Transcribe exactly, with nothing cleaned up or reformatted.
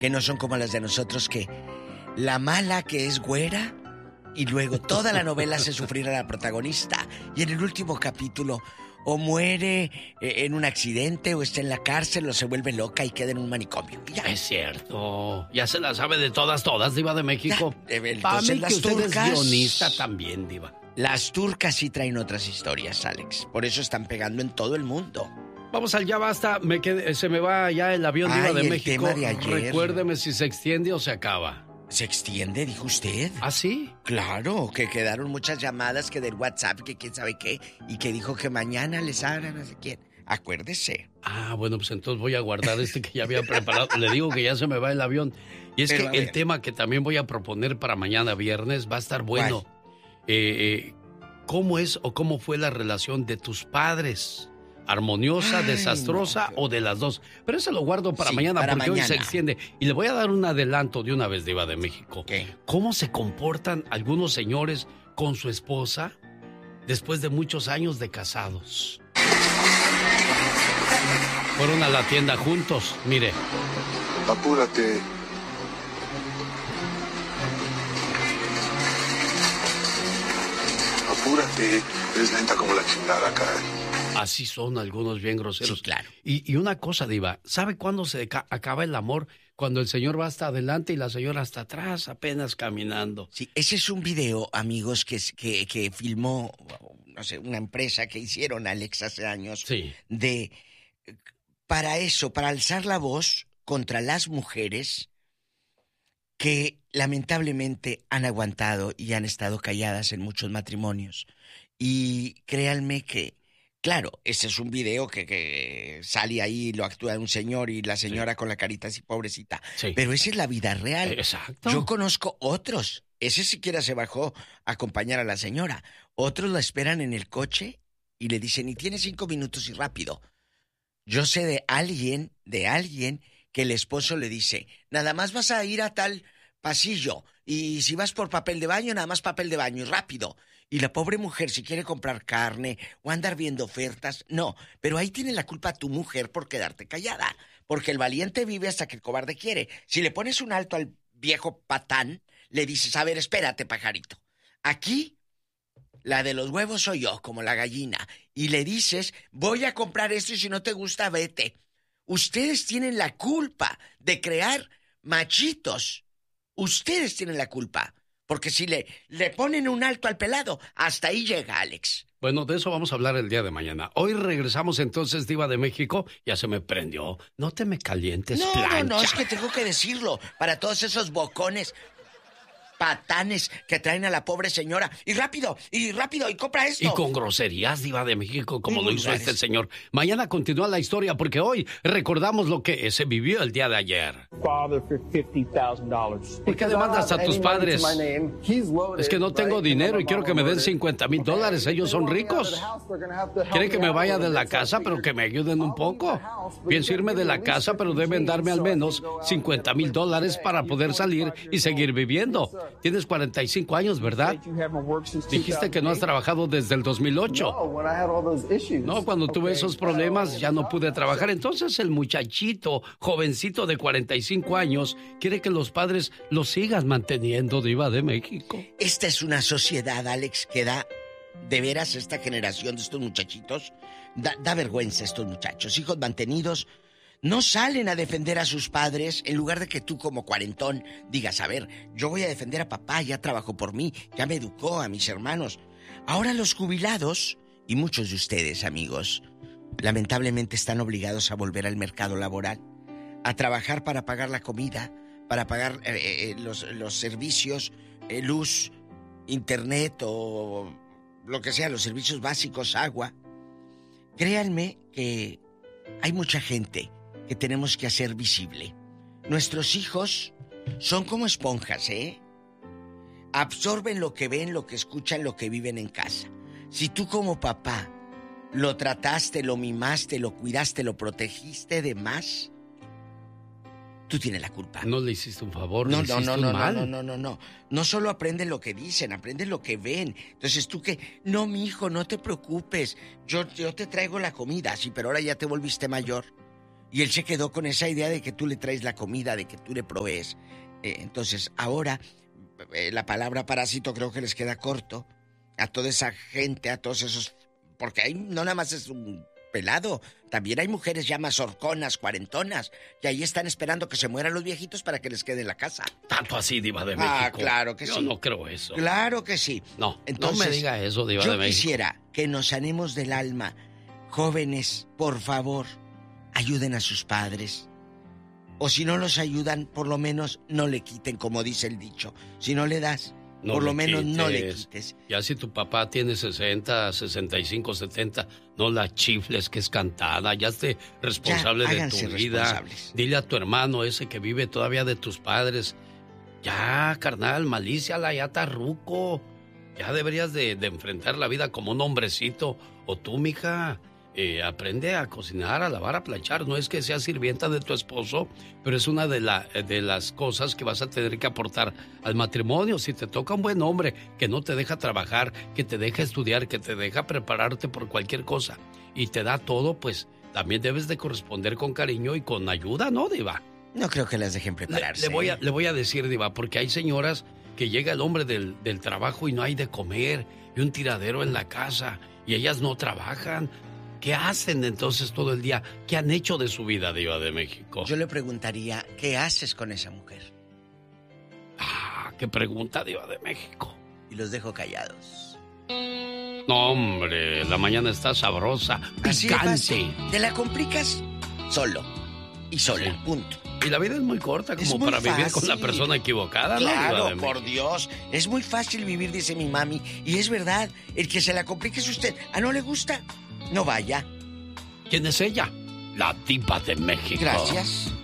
que no son como las de nosotros, que la mala que es güera y luego toda la novela hace sufrir a la protagonista y en el último capítulo o muere en un accidente o está en la cárcel o se vuelve loca y queda en un manicomio. Ya. Es cierto. Ya se la sabe de todas, todas, Diva de México. Ya, entonces, Para mí las que usted turcas, es guionista también, Diva. Las turcas sí traen otras historias, Alex. Por eso están pegando en todo el mundo. Vamos al ya basta. Me quedé, se me va ya el avión, Diva Ay, de el México. tema de ayer. Recuérdeme si se extiende o se acaba. ¿Se extiende, dijo usted? ¿Ah, sí? Claro, que quedaron muchas llamadas que del WhatsApp, que quién sabe qué, y que dijo que mañana les hablan, no sé quién. Acuérdese. Ah, bueno, pues entonces voy a guardar este que ya había preparado. Le digo que ya se me va el avión. Y es Pero, que el tema que también voy a proponer para mañana viernes va a estar bueno. Eh, eh, ¿Cómo es o cómo fue la relación de tus padres? ¿Armoniosa, Ay, desastrosa no, o de las dos? Pero eso lo guardo para sí, mañana para porque mañana. Hoy se extiende. Y le voy a dar un adelanto de una vez, Diva de México. ¿Qué? ¿Cómo se comportan algunos señores con su esposa después de muchos años de casados? Fueron a la tienda juntos, mire. Apúrate. Apúrate. Es lenta como la chingada, caray. Así son algunos bien groseros. Sí, claro. Y, y una cosa, Diva, ¿sabe cuándo se ca- acaba el amor? Cuando el señor va hasta adelante y la señora hasta atrás, apenas caminando. Sí, ese es un video, amigos, que, que, que filmó, no sé, una empresa que hicieron, Alex, hace años. Sí. De, para eso, para alzar la voz contra las mujeres que lamentablemente han aguantado y han estado calladas en muchos matrimonios. Y créanme que claro, ese es un video que, que sale ahí, lo actúa un señor y la señora sí. con la carita así pobrecita. Sí. Pero esa es la vida real. Exacto. Yo conozco otros. Ese siquiera se bajó a acompañar a la señora. Otros la esperan en el coche y le dicen, y tiene cinco minutos y rápido. Yo sé de alguien, de alguien que el esposo le dice, nada más vas a ir a tal pasillo y si vas por papel de baño, nada más papel de baño y rápido. Y la pobre mujer, si quiere comprar carne o andar viendo ofertas, no. Pero ahí tiene la culpa tu mujer por quedarte callada. Porque el valiente vive hasta que el cobarde quiere. Si le pones un alto al viejo patán, le dices, a ver, espérate, pajarito. Aquí, la de los huevos soy yo, como la gallina. Y le dices, voy a comprar esto y si no te gusta, vete. Ustedes tienen la culpa de crear machitos. Ustedes tienen la culpa. Porque si le, le ponen un alto al pelado, hasta ahí llega, Alex. Bueno, de eso vamos a hablar el día de mañana. Hoy regresamos entonces, Diva de México. Ya se me prendió. No te me calientes, no, plancha. No, no, es que tengo que decirlo. Para todos esos bocones, patanes que traen a la pobre señora. Y rápido, y rápido, y compra esto. Y con groserías, Diva de México, como lo hizo este señor. Mañana continúa la historia, porque hoy recordamos lo que se vivió el día de ayer. ¿Por qué demandas a tus padres? Es que no tengo dinero y quiero que me den cincuenta mil dólares. Ellos son ricos. Quieren que me vaya de la casa, pero que me ayuden un poco. Pienso irme de la casa, pero deben darme al menos cincuenta mil dólares para poder salir y seguir viviendo. Tienes cuarenta y cinco años, ¿verdad? Dijiste que no has trabajado desde el dos mil ocho. No, cuando tuve esos problemas ya no pude trabajar. Entonces el muchachito, jovencito de cuarenta y cinco años, quiere que los padres lo sigan manteniendo, Diva de México. Esta es una sociedad, Alex, que da, de veras, esta generación de estos muchachitos, da, da vergüenza a estos muchachos, hijos mantenidos. No salen a defender a sus padres en lugar de que tú como cuarentón digas, a ver, yo voy a defender a papá, ya trabajó por mí, ya me educó a mis hermanos. Ahora los jubilados, y muchos de ustedes, amigos, lamentablemente están obligados a volver al mercado laboral, a trabajar para pagar la comida, para pagar eh, eh, los, los servicios, eh, luz, internet o lo que sea, los servicios básicos, agua. Créanme que hay mucha gente que tenemos que hacer visible. Nuestros hijos son como esponjas, ¿eh? Absorben lo que ven, lo que escuchan, lo que viven en casa. Si tú como papá lo trataste, lo mimaste, lo cuidaste, lo protegiste de más, tú tienes la culpa. No le hiciste un favor, no, le no, hiciste no, un no, mal. no, no, no, no. No solo aprenden lo que dicen, aprenden lo que ven. Entonces tú que, no, mi hijo, no te preocupes. Yo, yo te traigo la comida, sí, pero ahora ya te volviste mayor. Y él se quedó con esa idea de que tú le traes la comida, de que tú le provees. Eh, entonces, ahora, eh, la palabra parásito creo que les queda corto a toda esa gente, a todos esos... Porque ahí no nada más es un pelado, también hay mujeres ya más horconas, cuarentonas, y ahí están esperando que se mueran los viejitos para que les quede en la casa. Tanto así, Diva de México. Ah, claro que Yo sí. Yo no creo eso. Claro que sí. No, Entonces, no me diga eso, Diva de México. Yo quisiera que nos sanemos del alma. Jóvenes, por favor, ayuden a sus padres. O si no los ayudan, por lo menos no le quiten, como dice el dicho. Si no le das... No Por lo menos quites. no le quites. Ya si tu papá tiene sesenta, sesenta y cinco, setenta, no la chifles que es cantada. Ya esté responsable ya, de tu vida. Dile a tu hermano ese que vive todavía de tus padres. Ya, carnal, malíciala, ya está ruco. Ya deberías de, de enfrentar la vida como un hombrecito. O tú, mija, eh, aprende a cocinar, a lavar, a planchar. No es que seas sirvienta de tu esposo, pero es una de, la, de las cosas que vas a tener que aportar al matrimonio. Si te toca un buen hombre que no te deja trabajar, que te deja estudiar, que te deja prepararte por cualquier cosa y te da todo, pues también debes de corresponder con cariño y con ayuda, ¿no, Diva? No creo que las dejen prepararse. Le, le, voy, a, le voy a decir, Diva, porque hay señoras que llega el hombre del, del trabajo y no hay de comer y un tiradero en la casa y ellas no trabajan. ¿Qué hacen entonces todo el día? ¿Qué han hecho de su vida, Diva de México? Yo le preguntaría, ¿qué haces con esa mujer? Ah, qué pregunta, Diva de México. Y los dejo callados. No, hombre, la mañana está sabrosa, picante. Te la complicas solo y sola, sí. Punto. Y la vida es muy corta como muy para fácil. Vivir con la persona equivocada, ¿no? Claro, por Dios. Es muy fácil vivir, dice mi mami. Y es verdad, el que se la complique es usted. ¿A no le gusta? No vaya. ¿Quién es ella? La Diva de México. Gracias.